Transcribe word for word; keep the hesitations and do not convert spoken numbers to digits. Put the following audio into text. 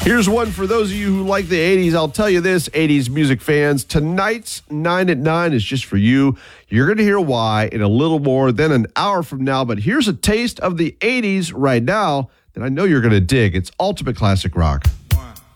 Here's one for those of you who like the eighties. I'll tell you this, eighties music fans. Tonight's nine at nine is just for you. You're going to hear why in a little more than an hour from now. But here's a taste of the eighties right now that I know you're going to dig. It's Ultimate Classic Rock.